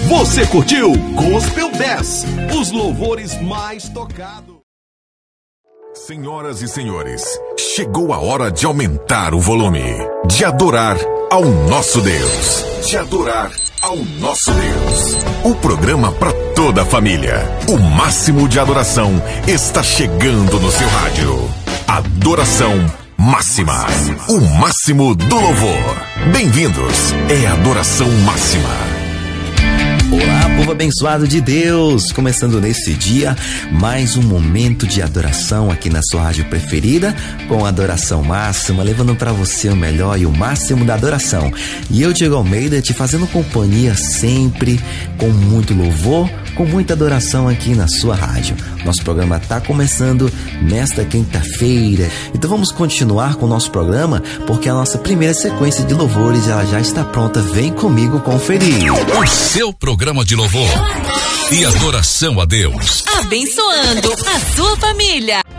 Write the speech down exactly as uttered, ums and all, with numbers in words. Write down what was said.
Você curtiu Gospel dez, os louvores mais tocados. Senhoras e senhores, chegou a hora de aumentar o volume, de adorar ao nosso Deus, de adorar ao nosso Deus. O programa para toda a família, o máximo de adoração está chegando no seu rádio. Adoração Máxima, o máximo do louvor. Bem-vindos, é Adoração Máxima. Olá, povo abençoado de Deus! Começando nesse dia, mais um momento de adoração aqui na sua rádio preferida, com Adoração Máxima, levando para você o melhor e o máximo da adoração. E eu, Diego Almeida, te fazendo companhia sempre, com muito louvor, com muita adoração aqui na sua rádio. Nosso programa está começando nesta quinta-feira. Então vamos continuar com o nosso programa, porque a nossa primeira sequência de louvores ela já está pronta. Vem comigo conferir. O seu programa de louvor e adoração a Deus. Abençoando a sua família.